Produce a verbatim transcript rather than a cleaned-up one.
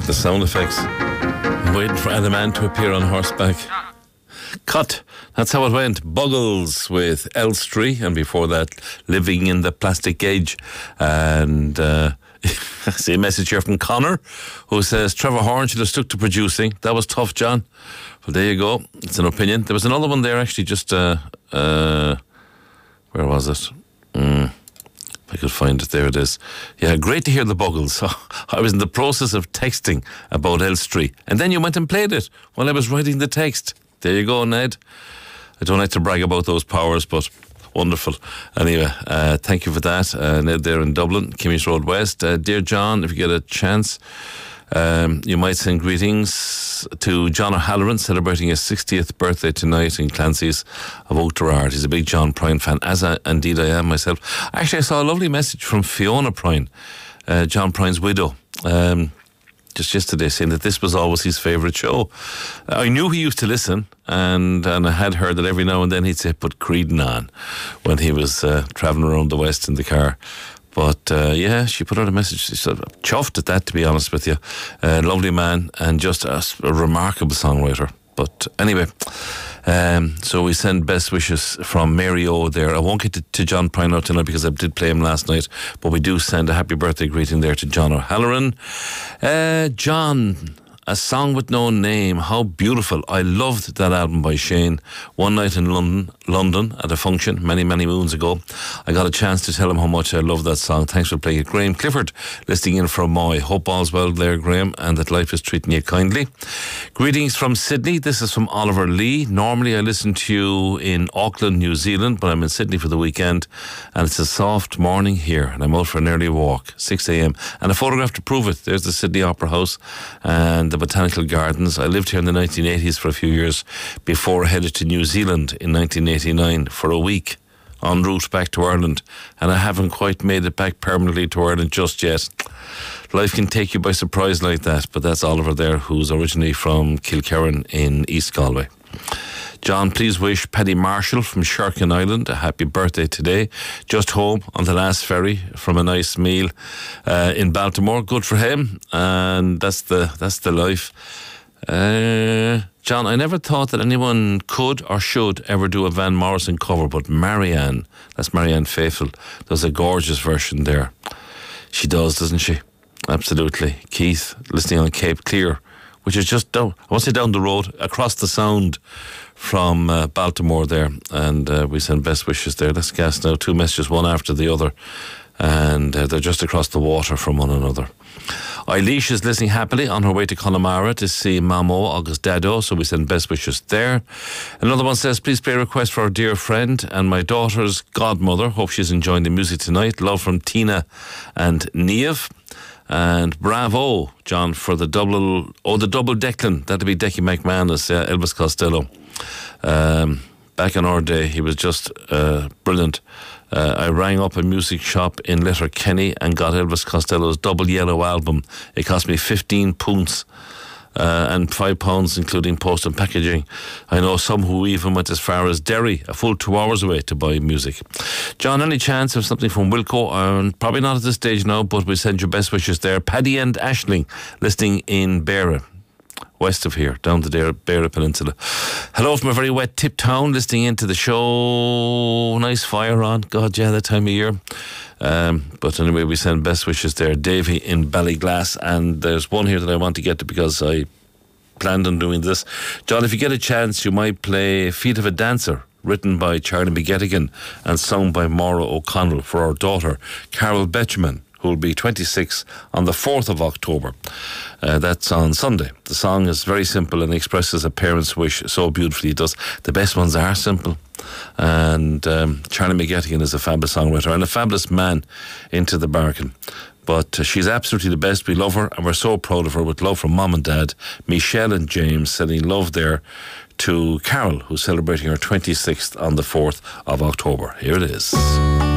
the sound effects. I'm waiting for the man to appear on horseback. Cut. That's how it went. Buggles with Elstree, and before that, Living in the Plastic Age. And uh, I see a message here from Connor, who says Trevor Horn should have stuck to producing. That was tough, John. Well, there you go. It's an opinion. There was another one there, actually, just uh, uh, where was it? Mm. I could find it. There it is. Yeah, great to hear the Buggles. I was in the process of texting about Elstree, and then you went and played it while I was writing the text. There you go, Ned. I don't like to brag about those powers, but wonderful. Anyway, uh, thank you for that. Uh, Ned there in Dublin, Kimmy's Road West. Uh, dear John, if you get a chance, um, you might send greetings to John O'Halloran, celebrating his sixtieth birthday tonight in Clancy's of Oak Derard. He's a big John Prine fan, as I, indeed I am myself. Actually, I saw a lovely message from Fiona Prine, uh, John Prine's widow, um, just yesterday, saying that this was always his favourite show. I knew he used to listen, and and I had heard that every now and then he'd say, put Creedon on when he was uh, travelling around the West in the car. But uh, yeah, she put out a message. She said, chuffed at that, to be honest with you. Uh, lovely man, and just a, a remarkable songwriter. But anyway, um, so we send best wishes from Mary O there. I won't get to, to John Prine out tonight because I did play him last night, but we do send a happy birthday greeting there to John O'Halloran. Uh, John, A Song With No Name, how beautiful. I loved that album by Shane. One night in London, London at a function many, many moons ago, I got a chance to tell him how much I love that song. Thanks for playing it. Graham Clifford, listening in from Moy. Hope all's well there, Graham, and that life is treating you kindly. Greetings from Sydney. This is from Oliver Lee. Normally I listen to you in Auckland, New Zealand, but I'm in Sydney for the weekend, and it's a soft morning here, and I'm out for an early walk, six a.m. And a photograph to prove it. There's the Sydney Opera House and the Botanical Gardens. I lived here in the nineteen eighties for a few years before I headed to New Zealand in nineteen eighty-nine for a week en route back to Ireland, and I haven't quite made it back permanently to Ireland just yet. Life can take you by surprise like that, but that's Oliver there, who's originally from Kilkerran in East Galway. John, please wish Paddy Marshall from Sherkin Island a happy birthday today. Just home on the last ferry from a nice meal uh, in Baltimore. Good for him, and that's the that's the life. Uh, John, I never thought that anyone could or should ever do a Van Morrison cover, but Marianne, that's Marianne Faithfull, does a gorgeous version there. She does, doesn't she? Absolutely. Keith, listening on Cape Clear, which is just down, I won't say down the road, across the sound from uh, Baltimore there, and uh, we send best wishes there. Let's gas now, two messages, one after the other, and uh, they're just across the water from one another. Eilish is listening happily on her way to Connemara to see Mamo August Dado, so we send best wishes there. Another one says, please play a request for our dear friend and my daughter's godmother. Hope she's enjoying the music tonight. Love from Tina and Niamh. And bravo, John, for the double, oh, the double Declan. That'd be Decky McManus, uh, Elvis Costello. Um, back in our day, he was just uh, brilliant. Uh, I rang up a music shop in Letterkenny and got Elvis Costello's double yellow album. It cost me fifteen pounds uh, and five pounds, including post and packaging. I know some who even went as far as Derry, a full two hours away, to buy music. John, any chance of something from Wilco? Um, probably not at this stage now, but we send you best wishes there. Paddy and Ashling, listening in Beara, west of here, down the Beara Peninsula. Hello from a very wet Tip Town, listening into the show. Nice fire on. God, yeah, that time of year. Um, but anyway, we send best wishes there. Davy in Ballyglass. And there's one here that I want to get to because I planned on doing this. John, if you get a chance, you might play Feet of a Dancer, written by Charlie McGettigan and sung by Maura O'Connell, for our daughter, Carol Betchman, who will be twenty-six on the fourth of October. Uh, that's on Sunday. The song is very simple and expresses a parent's wish so beautifully. It does. The best ones are simple. And um, Charlie McGettigan is a fabulous songwriter and a fabulous man into the bargain. But uh, she's absolutely the best. We love her and we're so proud of her, with love from Mom and Dad, Michelle and James, sending love there to Carol, who's celebrating her twenty-sixth on the fourth of October. Here it is.